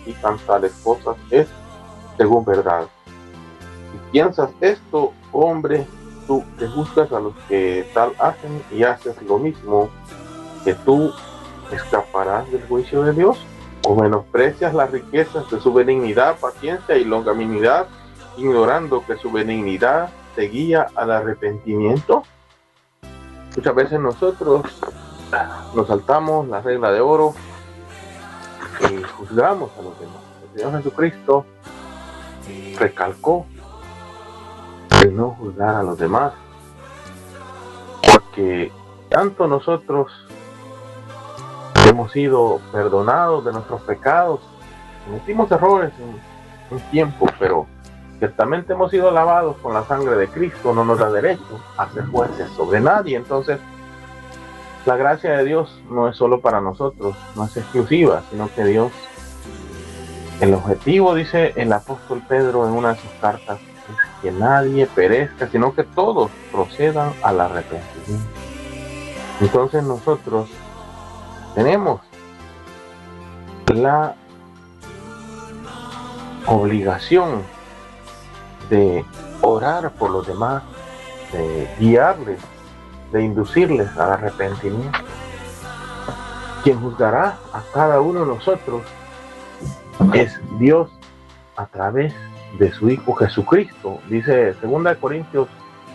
practican tales cosas es según verdad. Si piensas esto, hombre, tú que juzgas a los que tal hacen y haces lo mismo, que tú escaparás del juicio de Dios, o menosprecias las riquezas de su benignidad, paciencia y longanimidad, ignorando que su benignidad te guía al arrepentimiento. Muchas veces nosotros nos saltamos la regla de oro y juzgamos a los demás. El Señor Jesucristo recalcó el no juzgar a los demás, porque tanto nosotros hemos sido perdonados de nuestros pecados, cometimos errores en un tiempo, pero ciertamente hemos sido lavados con la sangre de Cristo, no nos da derecho a ser jueces sobre nadie. Entonces, la gracia de Dios no es solo para nosotros, no es exclusiva, sino que Dios, el objetivo, dice el apóstol Pedro en una de sus cartas, es que nadie perezca, sino que todos procedan al arrepentimiento. Entonces nosotros tenemos la obligación de orar por los demás, de guiarles, de inducirles al arrepentimiento. Quien juzgará a cada uno de nosotros es Dios a través de su Hijo Jesucristo. Dice 2 Corintios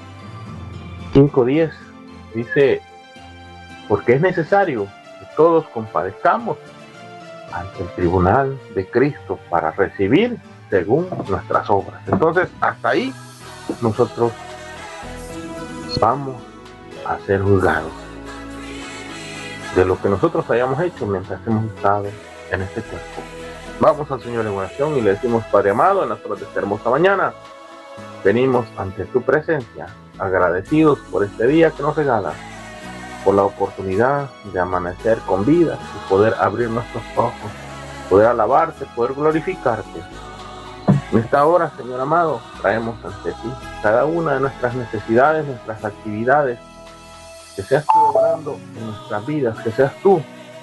5:10, dice, porque es necesario que todos comparezcamos ante el tribunal de Cristo para recibir según nuestras obras. Entonces, hasta ahí nosotros vamos a ser juzgados de lo que nosotros hayamos hecho mientras hemos estado en este cuerpo. Vamos al Señor en oración y le decimos: Padre amado, en las horas de esta hermosa mañana venimos ante tu presencia, agradecidos por este día que nos regalas, por la oportunidad de amanecer con vida y poder abrir nuestros ojos, poder alabarte, poder glorificarte. En esta hora, Señor amado, traemos ante ti cada una de nuestras necesidades, nuestras actividades, que seas tú obrando en nuestras vidas, que seas tú,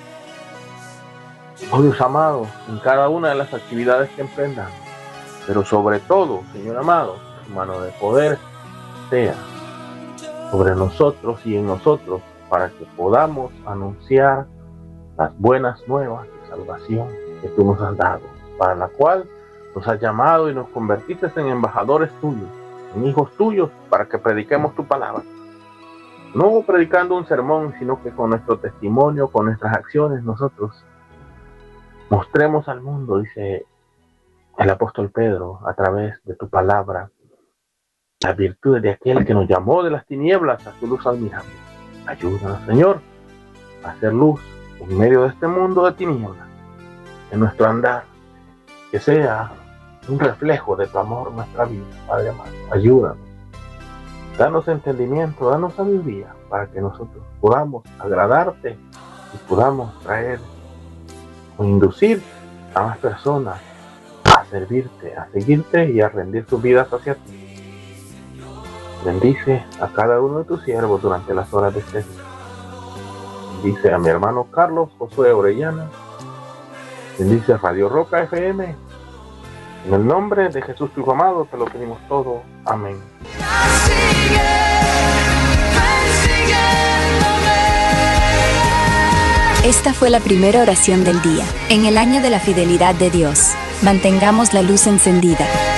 oh Dios amado, en cada una de las actividades que emprendamos, pero sobre todo, Señor amado, tu mano de poder sea sobre nosotros y en nosotros, para que podamos anunciar las buenas nuevas de salvación que tú nos has dado, para la cual nos has llamado y nos convertiste en embajadores tuyos, en hijos tuyos, para que prediquemos tu palabra. No predicando un sermón, sino que con nuestro testimonio, con nuestras acciones, nosotros mostremos al mundo, dice el apóstol Pedro, a través de tu palabra, las virtudes de aquel que nos llamó de las tinieblas a su luz admirable. Ayúdanos, Señor, a hacer luz en medio de este mundo de tinieblas, en nuestro andar, que sea un reflejo de tu amor en nuestra vida, Padre amado. Ayúdanos, danos entendimiento, danos sabiduría, para que nosotros podamos agradarte y podamos traer o inducir a más personas a servirte, a seguirte y a rendir sus vidas hacia ti. Bendice a cada uno de tus siervos durante las horas de este día. Bendice a mi hermano Carlos Josué Orellana. Bendice a Radio Roca FM. En el nombre de Jesús tu Hijo amado te lo pedimos todo. Amén. Esta fue la primera oración del día, en el año de la fidelidad de Dios. Mantengamos la luz encendida.